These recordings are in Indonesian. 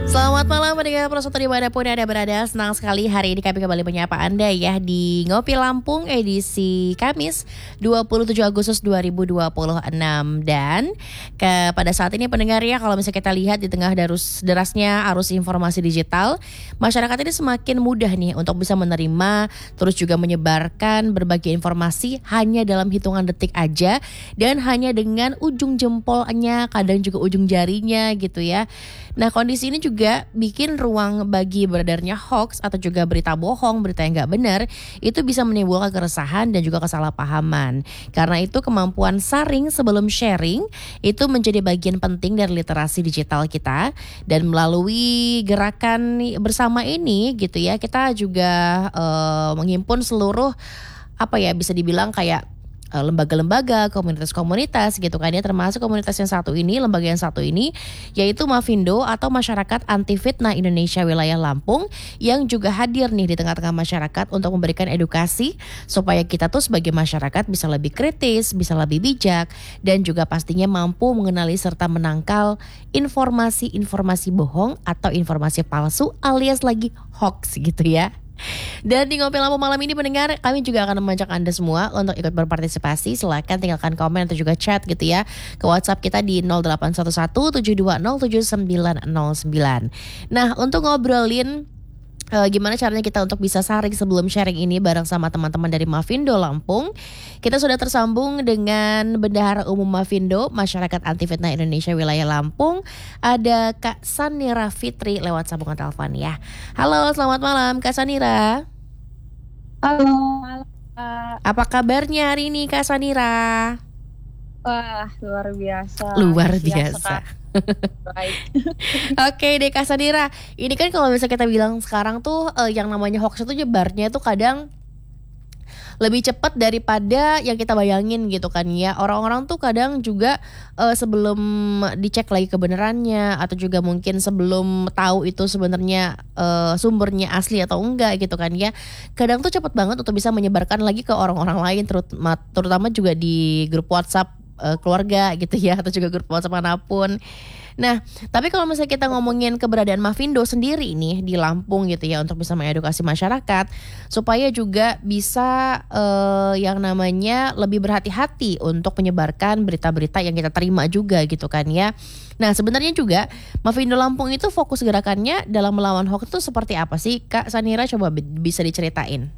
Selamat malam pendengar Prosoto dimanapun Anda berada. Senang sekali hari ini kami kembali menyapa Anda ya di Ngopi Lampung edisi Kamis 27 Agustus 2026. Dan pada saat ini pendengar ya, kalau misalnya kita lihat di tengah derasnya arus informasi digital, masyarakat ini semakin mudah nih untuk bisa menerima terus juga menyebarkan berbagai informasi hanya dalam hitungan detik aja, dan hanya dengan ujung jempolnya, kadang juga ujung jarinya gitu ya. Nah, kondisi ini juga bikin ruang bagi beredarnya hoax atau juga berita bohong, berita yang nggak benar, itu bisa menimbulkan keresahan dan juga kesalahpahaman. Karena itu kemampuan saring sebelum sharing itu menjadi bagian penting dari literasi digital kita. Dan melalui gerakan bersama ini gitu ya, kita juga menghimpun seluruh bisa dibilang kayak lembaga-lembaga, komunitas-komunitas gitu kan ya, termasuk komunitas yang satu ini, lembaga yang satu ini, yaitu Mafindo atau Masyarakat Anti Fitnah Indonesia Wilayah Lampung, yang juga hadir nih di tengah-tengah masyarakat untuk memberikan edukasi supaya kita tuh sebagai masyarakat bisa lebih kritis, bisa lebih bijak, dan juga pastinya mampu mengenali serta menangkal informasi-informasi bohong atau informasi palsu alias lagi hoax gitu ya. Dan di Ngopi Lampung malam ini pendengar, kami juga akan mengajak Anda semua untuk ikut berpartisipasi. Silakan tinggalkan komen atau juga chat gitu ya ke WhatsApp kita di 0811 720 7909. Nah, untuk ngobrolin gimana caranya kita untuk bisa saring sebelum sharing ini bareng sama teman-teman dari Mafindo Lampung, kita sudah tersambung dengan Bendahara Umum Mafindo Masyarakat Anti Fitnah Indonesia Wilayah Lampung. Ada Kak Sanira Fitri lewat sambungan telepon ya. Halo, selamat malam Kak Sanira. Halo, malam Kak. Apa kabarnya hari ini Kak Sanira? Wah, luar biasa. Luar Antusias biasa. sekali. Baik. Oke deh Kak Sanira, ini kan kalau misalnya kita bilang sekarang tuh yang namanya hoax itu nyebarnya tuh kadang lebih cepat daripada yang kita bayangin gitu kan ya. Orang-orang tuh kadang juga sebelum dicek lagi kebenarannya, atau juga mungkin sebelum tahu itu sebenarnya sumbernya asli atau enggak gitu kan ya, kadang tuh cepat banget untuk bisa menyebarkan lagi ke orang-orang lain, terutama juga di grup WhatsApp keluarga gitu ya, atau juga grup WhatsApp manapun. Nah, tapi kalau misalnya kita ngomongin keberadaan Mafindo sendiri nih di Lampung gitu ya, untuk bisa mengedukasi masyarakat supaya juga bisa yang namanya lebih berhati-hati untuk menyebarkan berita-berita yang kita terima juga gitu kan ya. Nah, sebenarnya juga Mafindo Lampung itu fokus gerakannya dalam melawan hoax itu seperti apa sih Kak Sanira, coba bisa diceritain.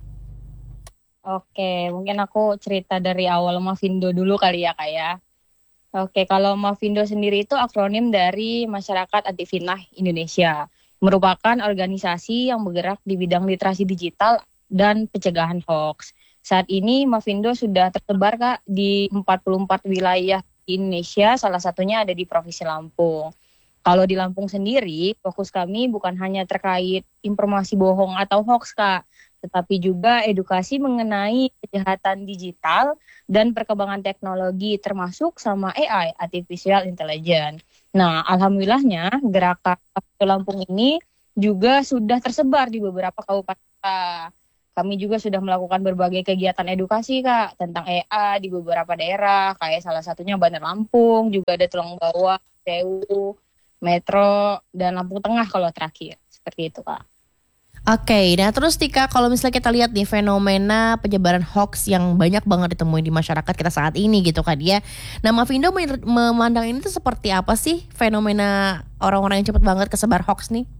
Oke, mungkin aku cerita dari awal Mafindo dulu kali ya Kak ya. Oke, kalau Mafindo sendiri itu akronim dari Masyarakat Anti Fitnah Indonesia. Merupakan organisasi yang bergerak di bidang literasi digital dan pencegahan hoax. Saat ini Mafindo sudah tersebar Kak di 44 wilayah di Indonesia, salah satunya ada di Provinsi Lampung. Kalau di Lampung sendiri, fokus kami bukan hanya terkait informasi bohong atau hoax Kak, tetapi juga edukasi mengenai kejahatan digital dan perkembangan teknologi termasuk sama AI, Artificial Intelligence. Nah, alhamdulillahnya gerakan Lampung ini juga sudah tersebar di beberapa kabupaten. Kami juga sudah melakukan berbagai kegiatan edukasi Kak tentang AI di beberapa daerah, kayak salah satunya Bandar Lampung, juga ada Tulang Bawah, Sewu, Metro, dan Lampung Tengah kalau terakhir. Seperti itu Kak. Oke, nah terus Tika, kalau misalnya kita lihat nih fenomena penyebaran hoax yang banyak banget ditemui di masyarakat kita saat ini gitu kan ya. Nah, Mafindo memandang ini tuh seperti apa sih fenomena orang-orang yang cepat banget kesebar hoax nih?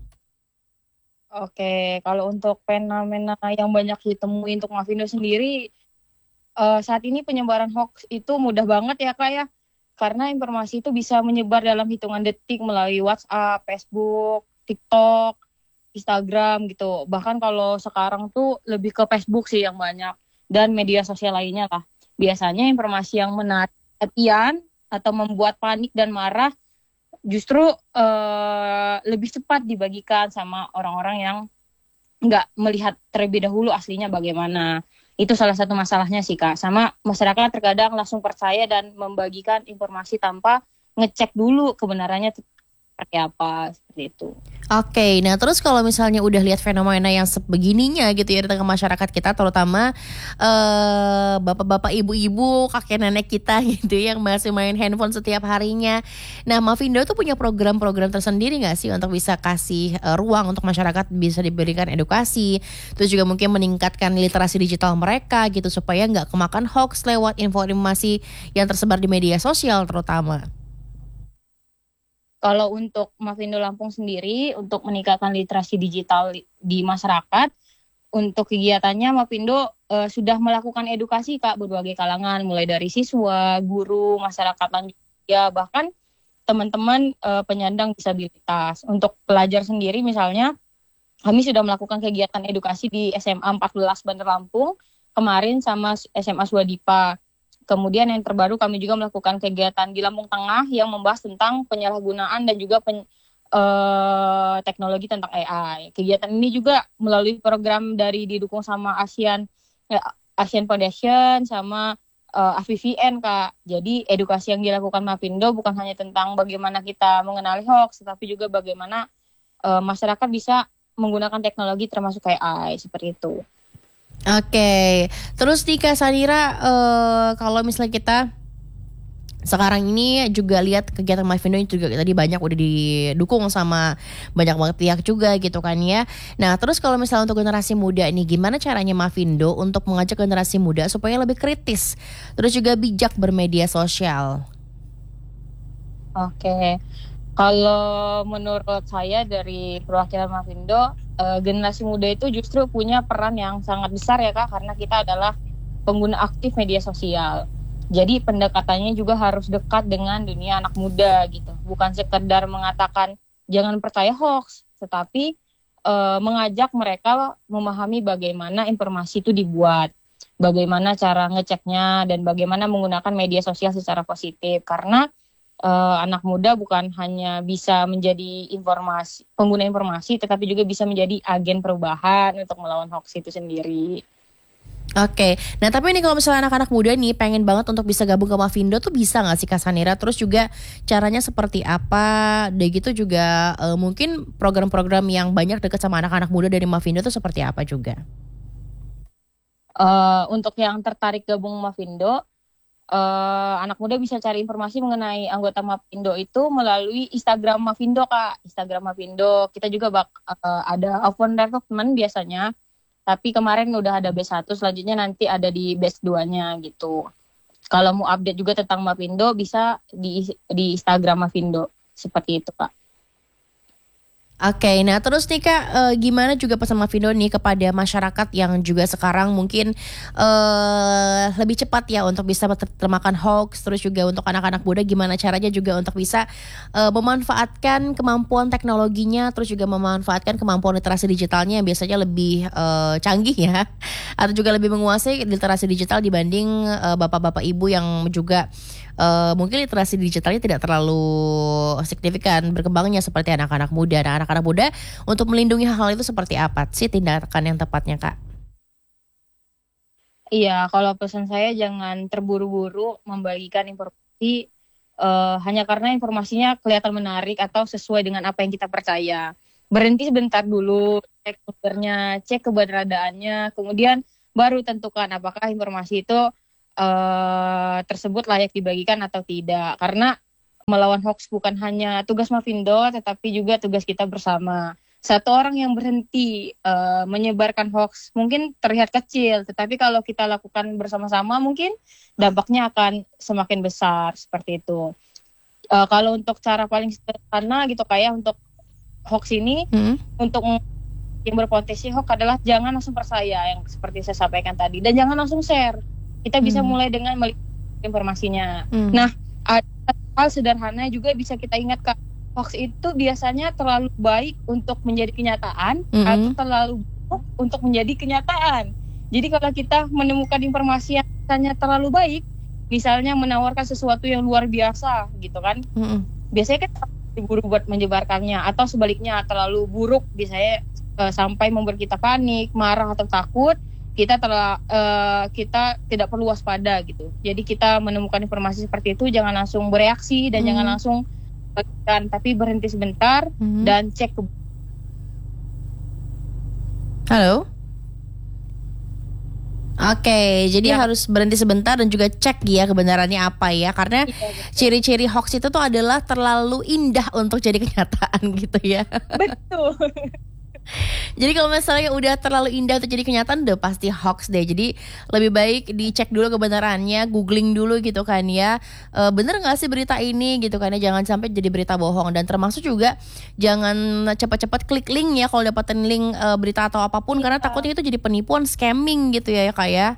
Oke, kalau untuk fenomena yang banyak ditemui untuk Mafindo sendiri, saat ini penyebaran hoax itu mudah banget ya Kak ya. Karena informasi itu bisa menyebar dalam hitungan detik melalui WhatsApp, Facebook, TikTok, Instagram gitu. Bahkan kalau sekarang tuh lebih ke Facebook sih yang banyak. Dan media sosial lainnya lah. Biasanya informasi yang menarik perhatian atau membuat panik dan marah justru lebih cepat dibagikan sama orang-orang yang nggak melihat terlebih dahulu aslinya bagaimana. Itu salah satu masalahnya sih Kak. Sama masyarakat terkadang langsung percaya dan membagikan informasi tanpa ngecek dulu kebenarannya seperti apa, seperti itu. Oke, nah terus kalau misalnya udah lihat fenomena yang sebegininya gitu ya di tengah masyarakat kita, terutama bapak-bapak, ibu-ibu, kakek nenek kita gitu yang masih main handphone setiap harinya. Nah, Mavindo tuh punya program-program tersendiri nggak sih untuk bisa kasih ruang untuk masyarakat bisa diberikan edukasi, terus juga mungkin meningkatkan literasi digital mereka gitu supaya nggak kemakan hoax lewat informasi yang tersebar di media sosial terutama. Kalau untuk Mavindo Lampung sendiri, untuk meningkatkan literasi digital di masyarakat, untuk kegiatannya Mavindo sudah melakukan edukasi Kak berbagai kalangan, mulai dari siswa, guru, masyarakat lanjut ya, bahkan teman-teman penyandang disabilitas. Untuk pelajar sendiri misalnya, kami sudah melakukan kegiatan edukasi di SMA 14 Bandar Lampung, kemarin sama SMA Swadipa. Kemudian yang terbaru kami juga melakukan kegiatan di Lampung Tengah yang membahas tentang penyalahgunaan dan juga teknologi tentang AI. Kegiatan ini juga melalui program dari didukung sama Asian Foundation sama AVVN Kak. Jadi edukasi yang dilakukan Mavindo bukan hanya tentang bagaimana kita mengenali hoax, tetapi juga bagaimana masyarakat bisa menggunakan teknologi termasuk AI seperti itu. Oke, terus nih Kak Sanira, kalau misalnya kita sekarang ini juga lihat kegiatan Mavindo juga tadi banyak udah didukung sama banyak banget pihak juga gitu kan ya. Nah terus kalau misalnya untuk generasi muda nih, gimana caranya Mavindo untuk mengajak generasi muda supaya lebih kritis, terus juga bijak bermedia sosial? Oke, kalau menurut saya dari perwakilan Mavindo, generasi muda itu justru punya peran yang sangat besar ya Kak, karena kita adalah pengguna aktif media sosial. Jadi pendekatannya juga harus dekat dengan dunia anak muda gitu. Bukan sekedar mengatakan jangan percaya hoax, tetapi mengajak mereka memahami bagaimana informasi itu dibuat, bagaimana cara ngeceknya, dan bagaimana menggunakan media sosial secara positif. Karena anak muda bukan hanya bisa menjadi pengguna informasi, tetapi juga bisa menjadi agen perubahan untuk melawan hoax itu sendiri. Oke, nah tapi ini kalau misalnya anak-anak muda nih pengen banget untuk bisa gabung ke Mavindo tuh bisa nggak sih Kak Sanira? Terus juga caranya seperti apa? Dan gitu juga mungkin program-program yang banyak deket sama anak-anak muda dari Mavindo tuh seperti apa juga? Untuk yang tertarik gabung Mavindo, anak muda bisa cari informasi mengenai anggota Mavindo itu melalui Instagram Mavindo Kak. Instagram Mavindo kita juga ada open recruitment biasanya. Tapi kemarin udah ada batch 1, selanjutnya nanti ada di batch 2-nya gitu. Kalau mau update juga tentang Mavindo bisa di Instagram Mavindo. Seperti itu Kak. Oke, nah terus nih Kak, gimana juga pesan Mavindo nih kepada masyarakat yang juga sekarang mungkin lebih cepat ya untuk bisa termakan hoax, terus juga untuk anak-anak muda gimana caranya juga untuk bisa memanfaatkan kemampuan teknologinya, terus juga memanfaatkan kemampuan literasi digitalnya yang biasanya lebih canggih ya, atau juga lebih menguasai literasi digital dibanding bapak-bapak ibu yang juga mungkin literasi digitalnya tidak terlalu signifikan berkembangnya seperti anak-anak muda. Nah, anak-anak muda untuk melindungi hal-hal itu seperti apa sih tindakan yang tepatnya, Kak? Iya, kalau pesan saya jangan terburu-buru membagikan informasi hanya karena informasinya kelihatan menarik atau sesuai dengan apa yang kita percaya. Berhenti sebentar dulu, cek sumbernya, cek keberadaannya, kemudian baru tentukan apakah informasi itu tersebut layak dibagikan atau tidak. Karena melawan hoax bukan hanya tugas Mavindo, tetapi juga tugas kita bersama. Satu orang yang berhenti menyebarkan hoax mungkin terlihat kecil, tetapi kalau kita lakukan bersama-sama mungkin dampaknya akan semakin besar seperti itu. Kalau untuk cara paling sederhana gitu kayak untuk hoax ini, untuk yang berpotensi hoax adalah jangan langsung percaya yang seperti saya sampaikan tadi, dan jangan langsung share. Kita bisa mulai dengan melihat informasinya. Nah, ada hal sederhana juga bisa kita ingat Kak. Hoax itu biasanya terlalu baik untuk menjadi kenyataan atau terlalu buruk untuk menjadi kenyataan. Jadi kalau kita menemukan informasi yang misalnya terlalu baik, misalnya menawarkan sesuatu yang luar biasa gitu kan, biasanya kan buru buat menyebarkannya, atau sebaliknya terlalu buruk biasanya sampai membuat kita panik, marah atau takut. Kita tidak perlu waspada gitu. Jadi kita menemukan informasi seperti itu jangan langsung bereaksi dan jangan langsung Kan, tapi berhenti sebentar dan cek ke. Halo? Oke, jadi Ya. harus berhenti sebentar dan juga cek ya kebenarannya apa ya. Karena ciri-ciri hoax itu tuh adalah terlalu indah untuk jadi kenyataan gitu ya. Betul. Jadi kalau misalnya udah terlalu indah untuk jadi kenyataan udah pasti hoax deh. Jadi lebih baik dicek dulu kebenarannya, googling dulu gitu kan ya. Bener nggak sih berita ini gitu kan ya. Jangan sampai jadi berita bohong. Dan termasuk juga jangan cepat-cepat klik link ya kalau dapetin link berita atau apapun. Karena takutnya itu jadi penipuan, scamming gitu ya Kak ya.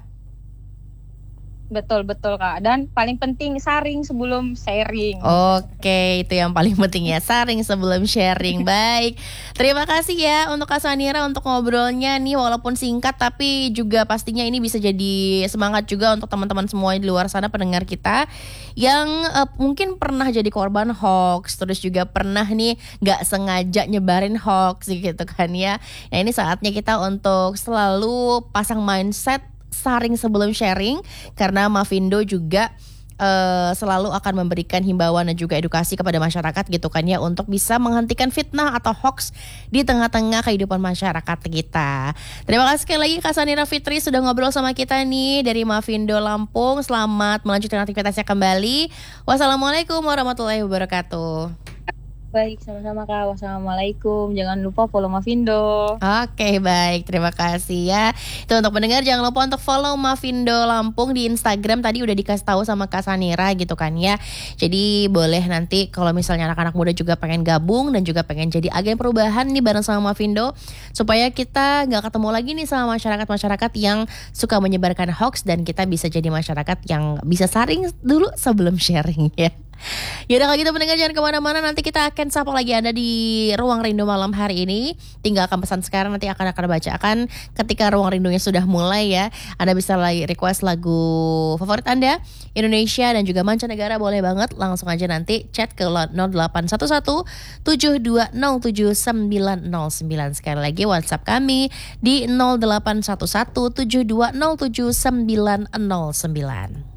Betul Kak. Dan paling penting saring sebelum sharing. Oke, itu yang paling penting ya, saring sebelum sharing. Baik, terima kasih ya untuk Kak Sanira untuk ngobrolnya nih, walaupun singkat tapi juga pastinya ini bisa jadi semangat juga untuk teman-teman semua di luar sana pendengar kita yang mungkin pernah jadi korban hoax, terus juga pernah nih gak sengaja nyebarin hoax gitu kan ya. Nah ini saatnya kita untuk selalu pasang mindset saring sebelum sharing, karena Mavindo juga selalu akan memberikan himbauan dan juga edukasi kepada masyarakat gitu kan ya, untuk bisa menghentikan fitnah atau hoax di tengah-tengah kehidupan masyarakat kita. Terima kasih sekali lagi Kak Sanira Fitri sudah ngobrol sama kita nih dari Mavindo Lampung. Selamat melanjutkan aktivitasnya kembali. Wassalamualaikum warahmatullahi wabarakatuh. Baik, sama-sama Kak. Wassalamualaikum. Jangan lupa follow Mavindo. Oke, baik, terima kasih ya. Itu untuk pendengar, jangan lupa untuk follow Mavindo Lampung di Instagram. Tadi udah dikasih tahu sama Kak Sanira gitu kan ya. Jadi boleh nanti kalau misalnya anak-anak muda juga pengen gabung dan juga pengen jadi agen perubahan nih bareng sama Mavindo, supaya kita nggak ketemu lagi nih sama masyarakat-masyarakat yang suka menyebarkan hoax, dan kita bisa jadi masyarakat yang bisa saring dulu sebelum sharing ya. Yaudah kalau gitu pendengar jangan kemana-mana, nanti kita akan sapa lagi Anda di Ruang Rindu malam hari ini. Tinggalkan pesan sekarang, nanti akan bacakan ketika Ruang Rindunya sudah mulai ya. Anda bisa lagi request lagu favorit Anda, Indonesia dan juga mancanegara, boleh banget. Langsung aja nanti chat ke 0811 7207 909. Sekali lagi WhatsApp kami di 0811 7207 909.